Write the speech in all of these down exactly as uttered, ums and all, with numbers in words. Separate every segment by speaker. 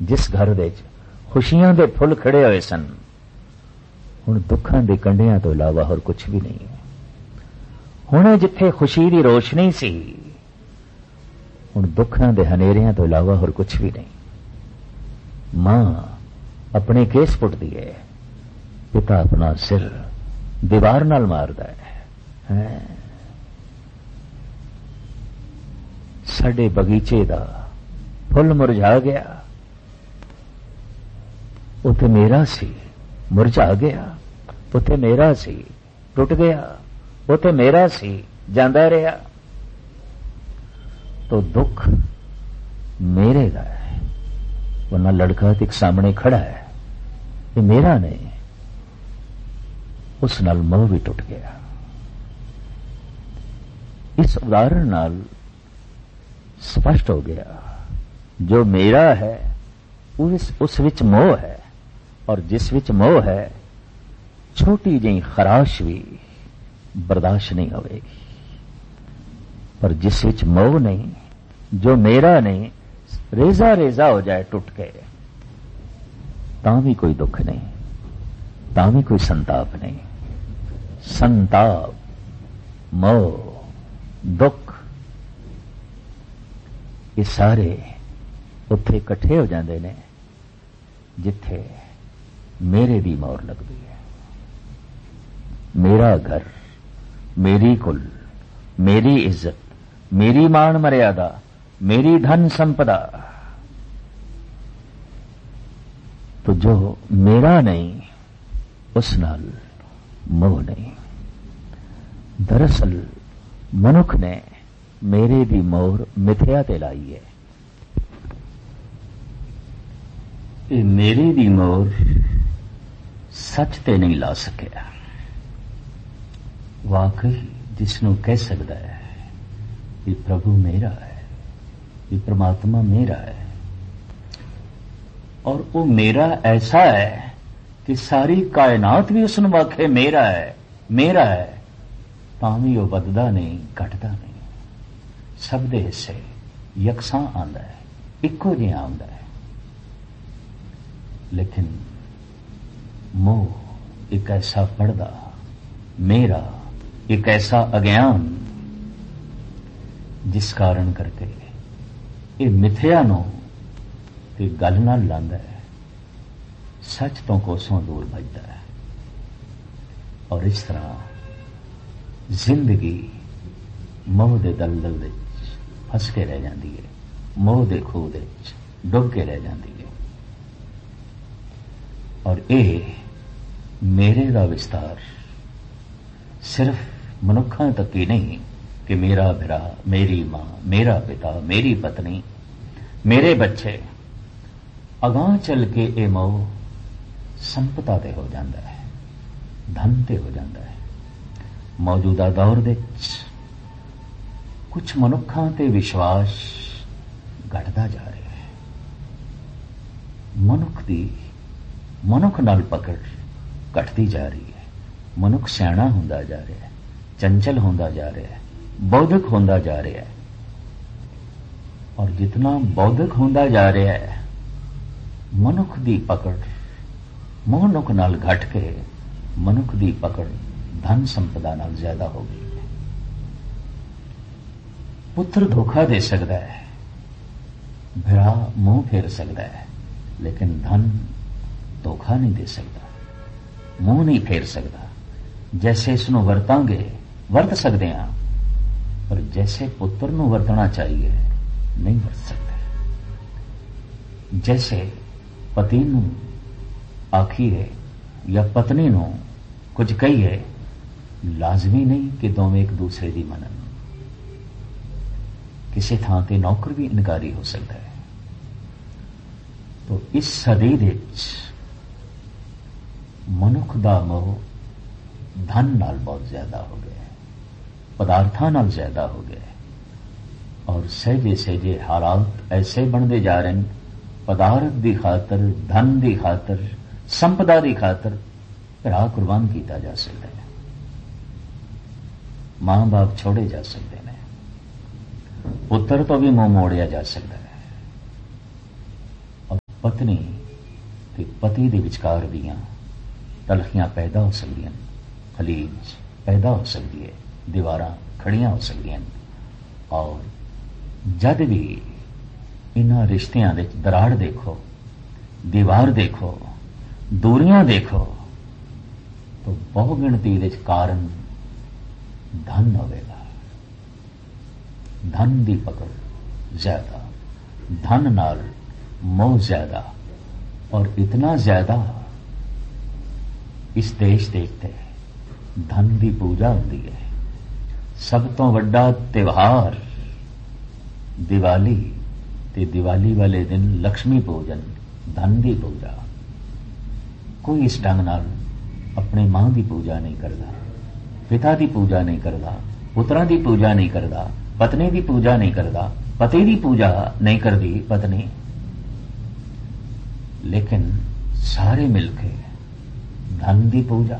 Speaker 1: जिस घर दे खुशियां दे फुल खड़े हुए सन, हुण दुखां दे कंढियां तो इलावा होर कुछ भी नहीं है। हुण जिथे खुशी दी रोशनी सी, हुण दुखां दे हनेरियां तो इलावा होर कुछ भी नहीं। मां अपने केस पुटदी है, पिता अपना सिर दीवार नाल मारदा है, है। साडे बगीचे दा फुल मुरझा गया, उते मेरा सी मुरझा गया, उते मेरा सी टुट गया, उते मेरा सी जांदा रहा। तो दुख मेरे दा है, वरना लड़का एक सामने खड़ा है, ये मेरा नहीं। उस नाल मोह भी टुट गया। इस उदाहरण नाल स्पष्ट हो गया, जो मेरा है उस उस विच मोह है, और जिस विच मोह है छोटी जी खराश भी बर्दाश्त नहीं होगी। पर जिस विच मोह नहीं, जो मेरा नहीं, रेजा रेजा हो जाए टुट के, तां भी कोई दुख नहीं, तां भी कोई संताप नहीं। संताप, मोह, दुख, ये सारे उत्थे इकट्ठे हो जाते ने जिथे मेरे दी मोहर लगती है। मेरा घर, मेरी कुल, मेरी इज्जत, मेरी मान मर्यादा, मेरी धन संपदा, तो जो मेरा नहीं उस नाल मोह नहीं। दरअसल मनुख ने मेरे दी मोहर मिथ्या ते लाई है। ये मेरे दी मोहर सच ते नहीं ला सकिया। वाकई जिसनों कह सकता है कि प्रभु मेरा है, कि परमात्मा मेरा है, और वो मेरा ऐसा है कि सारी कायनात भी उसनों आखे मेरा है, मेरा है, तां भी वो बददा नहीं, घटदा नहीं, सब दे हिस्से यकसां आंदा है, इक्को जिहा आंदा है। लेकिन मोह एक ऐसा पर्दा, मेरा एक ऐसा अज्ञान, जिस कारण करके ये मिथ्या नो ते गल नाल लांदा है, सच तो कोसों दूर भजदा है। और इस तरह जिंदगी मोह दे दलदल विच फस के रह जाती है, मोह दे खूह दे विच डुब के रह जाती है। और ये मेरे दा विस्तार सिर्फ मनुखा तक ही नहीं कि मेरा भरा, मेरी मां, मेरा पिता, मेरी पत्नी, मेरे बच्चे, अगां चल के ये मोह संपदा ते हो जाता है, धन ते हो जाता है। मौजूदा दौर दे कुछ मनुखा ते विश्वास घटदा जा रहा है। मनुख दी मनुख नाल पकड़ घटती जा रही है। मनुख सियाणा होंदा जा रहा है, चंचल होंदा जा रहा है, बौद्धिक होंदा जा रहा है। और जितना बौद्धिक होंदा जा रहा है, मनुख दी पकड़ मनुख नाल घट के मनुख दी पकड़ धन संपदा नाल ज्यादा हो गई है। पुत्र धोखा दे सकता है, भरा मुंह फेर सकता है, लेकिन धन धोखा नहीं दे सकता, मुंह नहीं फेर सकता। जैसे इसनों वरतांगे वरत सकते हैं, पर जैसे पुत्र नूं वरतना चाहिए नहीं वरत सकते। जैसे पति नूं आखिए या पत्नी नूं कुछ कहिए, लाजमी नहीं कि दोवें एक दूसरे की मनन। किसी थां ते नौकर भी इनकारी हो सकता है। तो इस सदी विच मनुख दा मोह धन नाल बहुत ज्यादा हो गया है, पदार्थां नाल ज्यादा हो गया है। और सहजे सहजे हालात ऐसे बनते जा रहे हैं, पदार्थ की खातर, धन की खातर, संपदा की खातर भरा कुर्बान किया जा सकता है, मां बाप छोड़े जा सकते हैं, पुत्र तो भी मुंह मोड़िया जा सकता है। और ਪਤਨੀ ਤੇ ਪਤੀ ਦੇ ਵਿਚਕਾਰ ਦੀਆਂ ਤਲਖੀਆਂ ਪੈਦਾ ਹੋ ਸਕਦੀਆਂ ਨੇ, ਖਲੀਜ ਪੈਦਾ ਹੋ ਸਕਦੀ ਹੈ, ਦੀਵਾਰਾਂ ਖੜੀਆਂ ਹੋ ਸਕਦੀਆਂ ਨੇ। ਔਰ ਜਦ ਵੀ ਇਹਨਾਂ ਰਿਸ਼ਤਿਆਂ ਵਿੱਚ ਦਰਾੜ ਦੇਖੋ, ਦੀਵਾਰ ਦੇਖੋ, ਦੂਰੀਆਂ ਦੇਖੋ, ਤਾਂ ਬਹੁ ਗਿਣਤੀ ਵਿੱਚ ਕਾਰਨ ਧਨ ਹੋਵੇਗਾ। ਧਨ ਦੀ ਪਕੜ ਜ਼ਿਆਦਾ, ਧਨ ਨਾਲ ਮੋਹ ਜ਼ਿਆਦਾ, ਔਰ ਇਤਨਾ ਜ਼ਿਆਦਾ ਇਸ ਦੇਸ਼ ਦੇ ਉੱਤੇ ਧਨ ਦੀ ਪੂਜਾ ਹੁੰਦੀ ਹੈ। ਸਭ ਤੋਂ ਵੱਡਾ ਤਿਉਹਾਰ ਦੀਵਾਲੀ, ਤੇ ਦੀਵਾਲੀ ਵਾਲੇ ਦਿਨ ਲక్ష్ਮੀ ਪੂਜਨ, ਧਨ ਦੀ ਪੂਜਾ। ਕੋਈ ਇਸ ਢੰਗ ਨਾਲ ਆਪਣੀ ਮਾਂ ਦੀ ਪੂਜਾ ਨਹੀਂ ਕਰਦਾ, ਪਿਤਾ ਦੀ ਪੂਜਾ ਨਹੀਂ ਕਰਦਾ, ਪੁੱਤਰਾਂ ਦੀ ਪੂਜਾ ਨਹੀਂ ਕਰਦਾ, ਪਤਨੀ ਦੀ ਪੂਜਾ ਨਹੀਂ ਕਰਦਾ, ਪਤੀ ਦੀ ਪੂਜਾ ਨਹੀਂ ਕਰਦੀ ਪਤਨੀ। ਲੇਕਿਨ ਸਾਰੇ ਮਿਲ ਕੇ ਧਨ ਦੀ ਪੂਜਾ।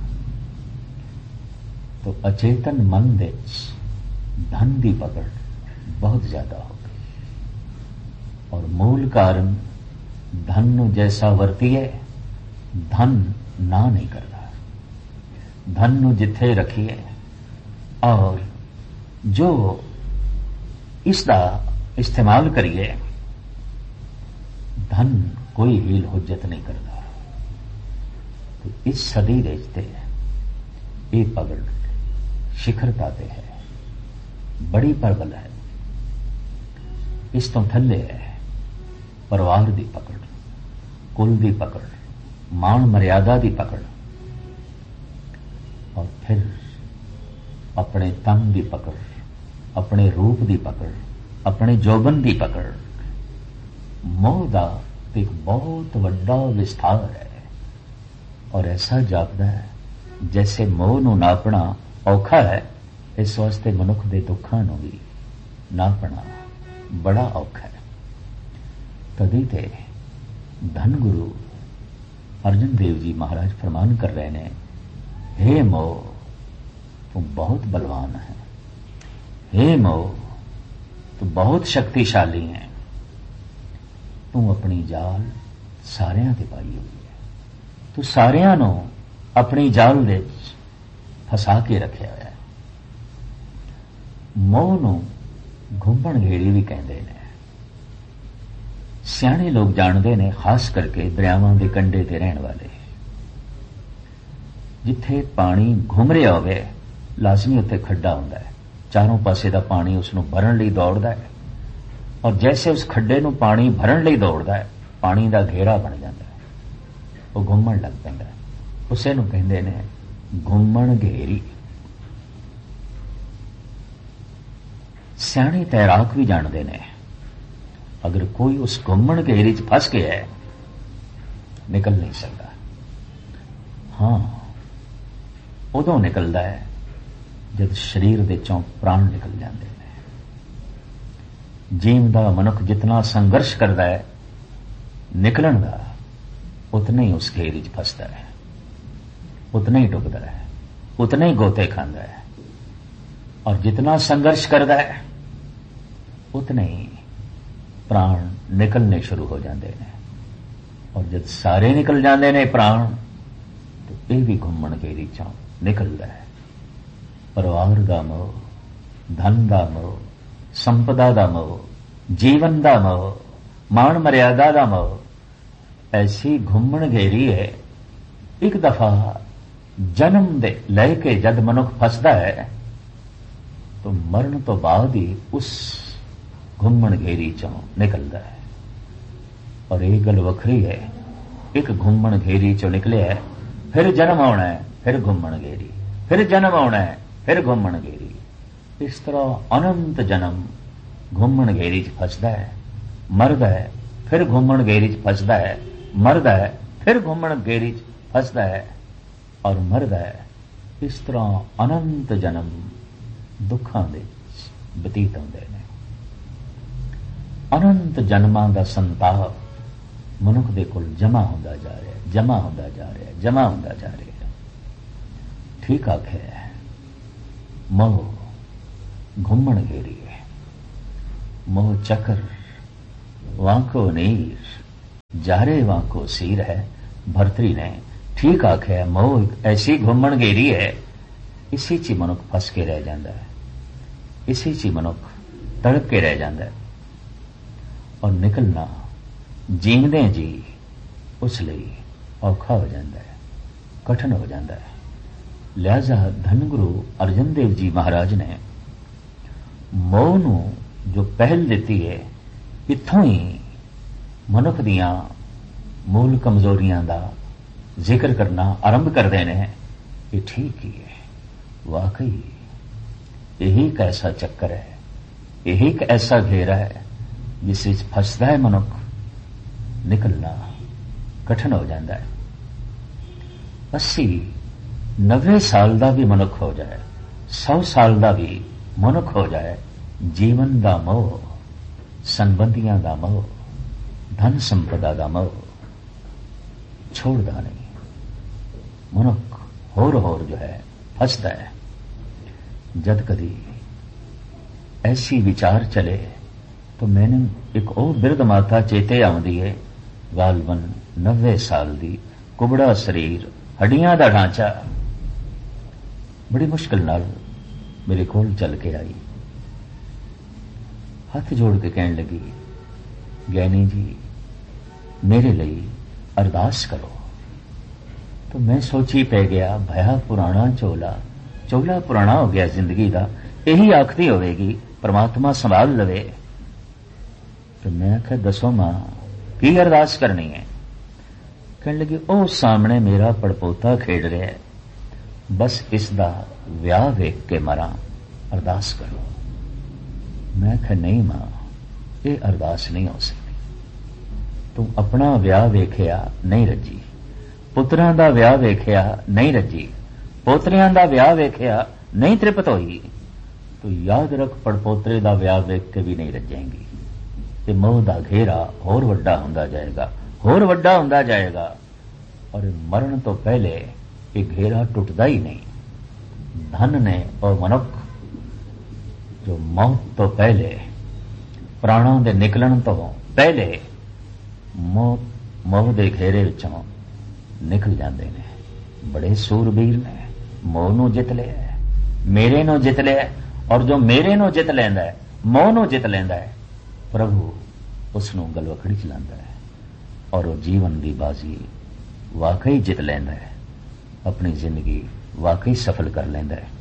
Speaker 1: तो अचेतन मन ਵਿੱਚ धन ਦੀ ਪਕੜ ਬਹੁਤ ਜ਼ਿਆਦਾ ਹੋ ਗਈ। और मूल कारण धन ਨੂੰ जैसा ਵਰਤੀਏ, धन ना नहीं करता। धन ਨੂੰ ਜਿੱਥੇ ਰੱਖੀਏ और जो इसका इस्तेमाल करिए, धन कोई हील हुज्जत नहीं करता। तो इस सदी ਦੇ ਤੇ ਇਹ ਪਕੜ शिखरता ਤੇ है, बड़ी प्रबल है। इस तो थले है परिवार की पकड़, कुल की पकड़, मान मर्यादा की पकड़, और फिर अपने तन की पकड़, अपने रूप की पकड़, अपने जोबन की पकड़। मोह का एक बहुत बड़ा विस्तार है। और ऐसा जापदा है जैसे मोह नूं नापना औखा है, इस वास्ते मनुख के दुखों नूं भी नापना बड़ा औखा है। तदी ते धन गुरु अर्जन देव जी महाराज फरमान कर रहे हैं, हे मोह तू बहुत बलवान है, हे मोह तू बहुत शक्तिशाली है, तू अपनी जाल सारियां ते पाई हुई है, तू सारियां नूं अपनी जाल दे फसा के रखा हुआ है। मोह नूं घुंमण घेड़ी भी कहते हैं। सियाणे लोग जानते हैं, खास करके दरियावां के कंढे ते रहने वाले, जिथे पानी घुम रहा होवे लाजमी उत्ते खड्डा हुंदा है, चारों पासे दा पानी उसनूं भरन लई दौड़दा है, और जैसे उस खड्डे नूं पानी भरन लई दौड़दा है, पानी दा घेरा बन जाता है, वो घुमण लग पैंदा है। उसे नूं कहंदे ने घुमण घेरी। सियाणे तैराक भी जानते हैं, अगर कोई उस घुमण घेरी च फस गया है निकल नहीं सकता। हाँ, उदों निकलता है जब शरीर दे चों प्राण निकल जाते हैं। जीवदा मनुख जितना संघर्ष करता है निकलन का, उतना ही उस घेरी च फसता है, उतना ही डुबदा है, उतना ही गोते खांदा है। और जितना संघर्ष करता है उतने ही प्राण निकलने शुरू हो जाते हैं। और जब सारे निकल जाते हैं प्राण, तो यह भी घुमण घेरी चों निकलता है। परिवार का मोह, धन का मोह, संपदा का मोह, जीवन का मोह, मान मर्यादा का मोह, ऐसी घुमण घेरी है। एक दफा जन्म दे लैके जद मनुख फसदा है, तो मरण तो बाद ही उस घुमण घेरी चों निकलता है। और एक गल वखरी है, एक घुमण घेरी चों निकले है, फिर जन्म आना है, फिर घुमण घेरी, फिर जन्म आना है, फिर घुमण घेरी। इस तरह अनंत जन्म घुमण घेरी च फसदा है, मरदा है, फिर घुमण घेरी च फसदा है, मरदा है, फिर घुमण घेरी च फसदा है और मरदा है। इस तरह अनंत जन्म दुखां दे बतीत होंदे ने। अनंत जन्मां दा संताप मनुख दे कोल जमा होंदा जा रहा है, जमा होंदा जा रहा है, जमा होंदा जा रहा है। ठीक आखे मोह घुमण घेरी है, मोह चक्र वांको नीर जारे वांको सीर है। भरतरी ने ठीक आख्या, मोह एक ऐसी घुमण घेरी है, इसी च मनुख फस के रह जाता है, इसी च मनुख तड़प के रह जाता है, और निकलना जीवदे जी उस लिए औखा हो जाता है, कठिन हो जाता है। लिहाजा धन गुरु अर्जन देव जी महाराज ने मोह नूं जो पहल दिती है, इत्थों ही मनुख दियां मूल कमजोरियां दा जिक्र करना आरंभ करते हैं। ये ठीक ही है, वाकई यही एक ऐसा चक्कर है, यही एक ऐसा घेरा है जिस विच फसदा है मनुख, निकलना कठिन हो जाता है। अस्सी नब्बे साल का भी मनुख हो जाए, सौ साल का भी मनुख हो जाए, जीवन का मोह, संबंधियों का मोह, धन संपदा का मोह छोड़ता नहीं। मनुख होर होर जो है फसदा है। जद कदी ऐसी विचार चले तो मैंने एक ओ बिरध माता चेते आउंदी है, गालबन नब्बे साल दी, कुबड़ा शरीर, हड्डियां दा ढांचा, बड़ी मुश्किल नाल मेरे कोल चल के आई, हाथ जोड़ के कहने लगी, ज्ञानी जी मेरे लिए अरदास करो। तो मैं सोची पै गया, भया पुराना चोला, चोला पुराना हो गया जिंदगी का, यही आखती होगी परमात्मा संभाल लवे। तो मैं आख्या दसो मां की अरदास करनी है? कहने लगी, ओ सामने मेरा पड़पोता खेड रहा है, बस इसका विआह वेख के मरा, अरदास करो। मैं आख्या नहीं मां, ये अरदास नहीं हो सकती। तू अपना विआह वेख्या नहीं रजी, पुत्रां दा विआह वेख्या नहीं रजी, पोतरियां दा विआह वेख्या नहीं तृप्त होई, तो याद रख पड़पोतरे दा विआह वेख के भी नहीं रजेंगी। ते मोह दा घेरा होर वड्डा हुंदा जाएगा, होर वड्डा हुंदा जाएगा, और मरण तो पहले ये घेरा टुटदा ही नहीं। धन ने और मनुख जो मौत तो पहले, प्राणों दे निकलन तो पहले मौत मोह दे घेरे विचों निकल जाते हैं। बड़े सूरबीर ने मोह नूं जित लिया, मेरे नूं जित लिया, और जो मेरे नूं जित लैंदा है, मोह नूं जित लैंदा है, प्रभु उसनूं गलवखड़ी च लांदा है, और वो जीवन की बाजी वाकई जित लैंदा है, अपनी जिंदगी वाकई सफल कर लैंदा है।